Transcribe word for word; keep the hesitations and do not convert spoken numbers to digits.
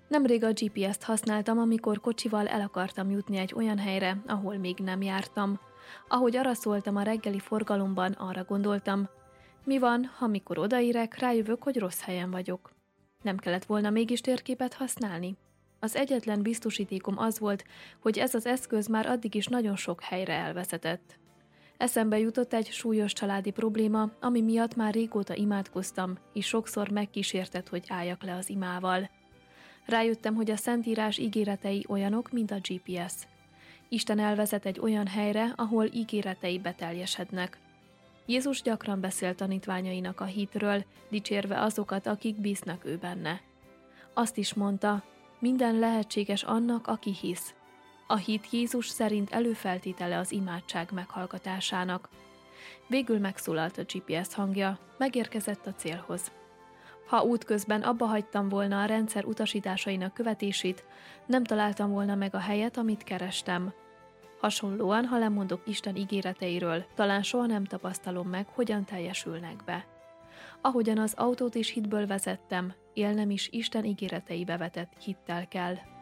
Nemrég a gé pé es-t használtam, amikor kocsival el akartam jutni egy olyan helyre, ahol még nem jártam. Ahogy arra szóltam a reggeli forgalomban, arra gondoltam, mi van, ha mikor odaérek, rájövök, hogy rossz helyen vagyok. Nem kellett volna mégis térképet használni? Az egyetlen biztosítékom az volt, hogy ez az eszköz már addig is nagyon sok helyre elvezetett. Eszembe jutott egy súlyos családi probléma, ami miatt már régóta imádkoztam, és sokszor megkísértett, hogy álljak le az imával. Rájöttem, hogy a Szentírás ígéretei olyanok, mint a gé pé es. Isten elvezet egy olyan helyre, ahol ígéretei beteljesednek. Jézus gyakran beszél tanítványainak a hitről, dicsérve azokat, akik bíznak ő benne. Azt is mondta, minden lehetséges annak, aki hisz. A hit Jézus szerint előfeltétele az imádság meghallgatásának. Végül megszólalt a gé pé es hangja, megérkezett a célhoz. Ha útközben abba hagytam volna a rendszer utasításainak követését, nem találtam volna meg a helyet, amit kerestem. Hasonlóan, ha lemondok Isten ígéreteiről, talán soha nem tapasztalom meg, hogyan teljesülnek be. Ahogyan az autót is hitből vezettem, élnem is Isten ígéreteibe vetett hittel kell.